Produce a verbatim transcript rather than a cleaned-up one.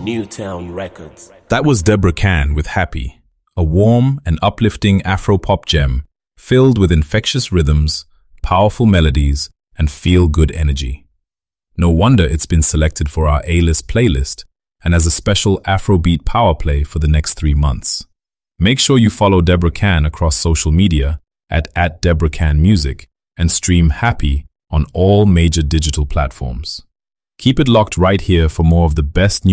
Newtown Records. That was Deborah Can with Happy, a warm and uplifting Afro-pop gem filled with infectious rhythms, powerful melodies, and feel-good energy. No wonder it's been selected for our A-list playlist and as a special Afrobeat power play for the next three months. Make sure you follow Deborah Can across social media at, at Deborah Can Music and stream Happy on all major digital platforms. Keep it locked right here for more of the best